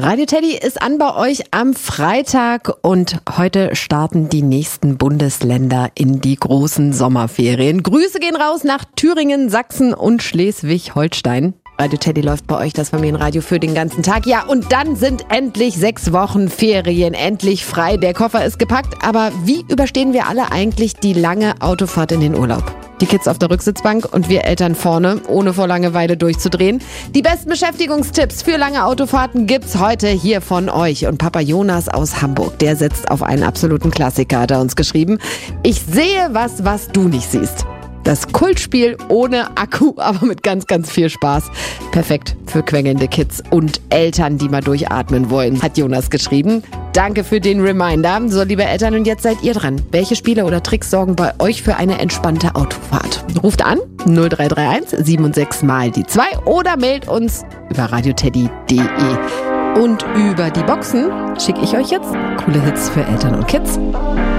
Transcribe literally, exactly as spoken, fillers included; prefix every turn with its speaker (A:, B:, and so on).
A: Radio Teddy ist an bei euch am Freitag und heute starten die nächsten Bundesländer in die großen Sommerferien. Grüße gehen raus nach Thüringen, Sachsen und Schleswig-Holstein. Radio Teddy läuft bei euch, das Familienradio für den ganzen Tag. Ja, und dann sind endlich sechs Wochen Ferien, endlich frei. Der Koffer ist gepackt, aber wie überstehen wir alle eigentlich die lange Autofahrt in den Urlaub? Die Kids auf der Rücksitzbank und wir Eltern vorne, ohne vor Langeweile durchzudrehen. Die besten Beschäftigungstipps für lange Autofahrten gibt's heute hier von euch. Und Papa Jonas aus Hamburg, der setzt auf einen absoluten Klassiker, hat er uns geschrieben. Ich sehe was, was du nicht siehst. Das Kultspiel ohne Akku, aber mit ganz, ganz viel Spaß. Perfekt für quengelnde Kids und Eltern, die mal durchatmen wollen, hat Jonas geschrieben. Danke für den Reminder. So, liebe Eltern, und jetzt seid ihr dran. Welche Spiele oder Tricks sorgen bei euch für eine entspannte Autofahrt? Ruft an null drei drei eins sieben sechs mal die zwei oder mailt uns über radioteddy punkt de. Und über die Boxen schicke ich euch jetzt coole Hits für Eltern und Kids.